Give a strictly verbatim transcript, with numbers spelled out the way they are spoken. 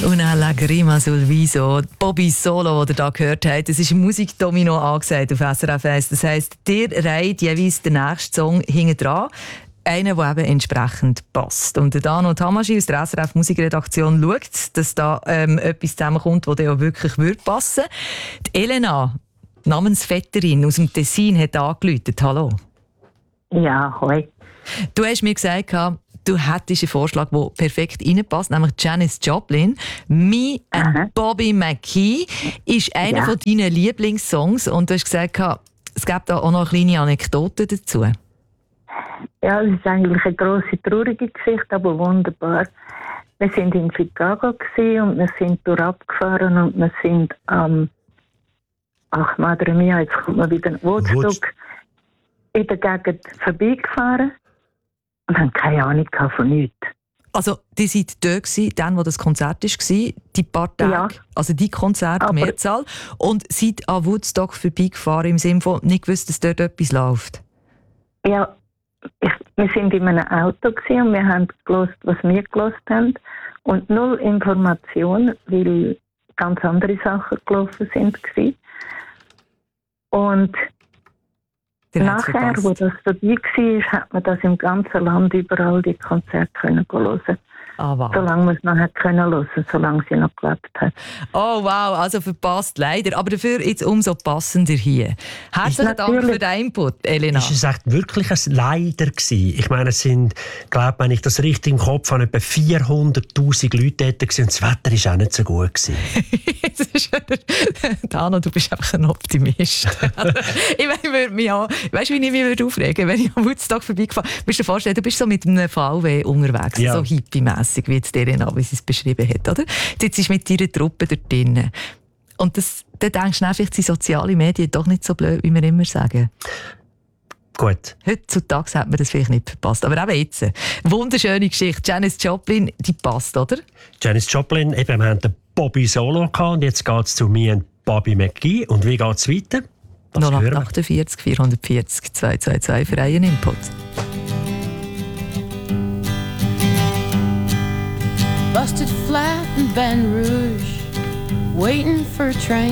Una lagrima sul viso. Bobby Solo, den ihr hier gehört habt, das ist Musikdomino angesagt auf S R F eins. Das heisst, ihr reiht jeweils den nächsten Song hinten dran. Einen, der eben entsprechend passt. Und der Dano Tamaschi aus der S R F Musikredaktion schaut, dass da ähm, etwas zusammenkommt, das auch wirklich passen würde. Die Elena, Namensvetterin aus dem Tessin, hat angerufen. Hallo. Ja, hoi. Du hast mir gesagt, du hättest einen Vorschlag, der perfekt reinpasst, nämlich Janis Joplin. «Me and Aha. Bobby McGee» ist einer ja. von deinen Lieblingssongs und du hast gesagt, es gibt da auch noch eine kleine Anekdote dazu. Ja, es ist eigentlich eine grosse, traurige Geschichte, aber wunderbar. Wir waren in Chicago und wir sind dort abgefahren und wir sind am, ähm, ach Madre Mia, jetzt kommt man wieder ein Woodstock, in der Gegend vorbeigefahren. Und haben keine Ahnung von nichts. Also, die seid dort gewesen, dann, wo das Konzert war, die paar Tage, ja. also die Konzerte, aber Mehrzahl, und seid an Woodstock vorbeigefahren, im Sinne von nicht gewusst, dass dort etwas läuft? Ja, ich, wir waren in einem Auto und wir haben gehört, was wir gehört haben. Und null Information, weil ganz andere Sachen gelaufen sind. Und nachher, wo das vorbei war, hat man das im ganzen Land überall die Konzerte hören können. Oh, wow. Solange man es noch hat können hören, solange sie noch gelebt hat. Oh wow, also verpasst leider. Aber dafür jetzt umso passender hier. Herzlichen Dank für den Input, Elena. Ist es echt wirklich ein Leider gewesen? Ich meine, es sind, glaube wenn ich das richtig im Kopf habe, etwa vierhunderttausend Leute dort gewesen, und das Wetter war auch nicht so gut gewesen. Dano, du bist einfach ein Optimist. ich würde mich auch, weißt du, wie ich mich aufregen würde, wenn ich am Woodstock vorbeigefahren bin? Du musst dir vorstellen, du bist so mit einem V W unterwegs, ja. so hippie-mässig, wie jetzt Elena, wie sie es beschrieben hat. Oder? Jetzt ist mit ihrer Truppe dort drinnen. Und das, dann denkst du, vielleicht sind soziale Medien doch nicht so blöd, wie wir immer sagen. Gut. Heutzutage hat man das vielleicht nicht verpasst. Aber eben jetzt. Wunderschöne Geschichte. Janis Joplin, die passt, oder? Janis Joplin, eben, wir haben den Bobby Solo gehabt und jetzt geht es zu mir und Bobby McGee. Und wie geht es weiter? null acht achtundvierzig vierhundertvierzig zweihundertzweiundzwanzig für einen Input. Busted flat in Baton Rouge, waiting for a train.